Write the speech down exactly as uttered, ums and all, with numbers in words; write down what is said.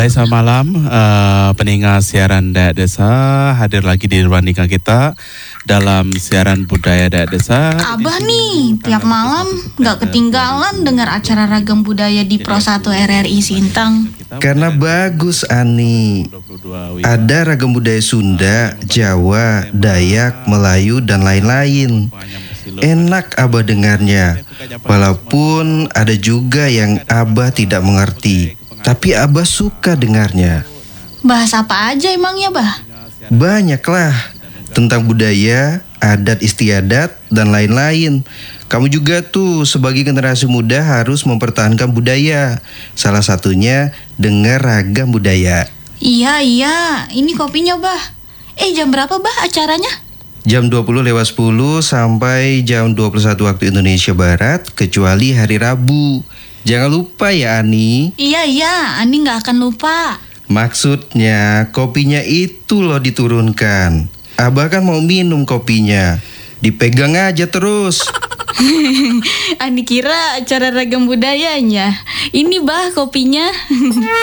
Baik, selamat malam uh, pendengar siaran Dayak Desa. Hadir lagi di ruang nikah kita dalam siaran budaya Dayak Desa. Abah nih, tiap malam gak ketinggalan dengar acara ragam budaya di Pro satu R R I Sintang. Karena bagus, Ani. Ada ragam budaya Sunda, Jawa, Dayak, Melayu, dan lain-lain. Enak Abah dengarnya. Walaupun ada juga yang Abah tidak mengerti, tapi Abah suka dengarnya. Bahas apa aja emangnya, Bah? Banyaklah, tentang budaya, adat istiadat, dan lain-lain. Kamu juga tuh sebagai generasi muda harus mempertahankan budaya. Salah satunya dengar ragam budaya. Iya, iya, ini kopinya, Bah. Eh, jam berapa, Bah, acaranya? Jam dua puluh lewat sepuluh sampai jam dua puluh satu waktu Indonesia Barat, kecuali hari Rabu. Jangan lupa ya, Ani. Iya, iya, Ani gak akan lupa. Maksudnya kopinya itu loh diturunkan. Abah kan mau minum kopinya. Dipegang aja terus. Ani kira acara ragam budayanya. Ini, Bah, kopinya.